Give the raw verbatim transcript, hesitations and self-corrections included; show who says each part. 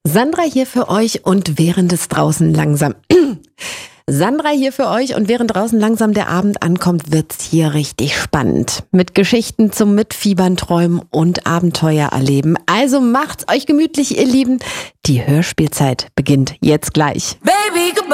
Speaker 1: Sandra hier für euch und während es draußen langsam... Sandra hier für euch und während draußen langsam der Abend ankommt, wird's hier richtig spannend. Mit Geschichten zum Mitfiebern, Träumen und Abenteuer erleben. Also macht's euch gemütlich, ihr Lieben. Die Hörspielzeit beginnt jetzt gleich. Baby, goodbye.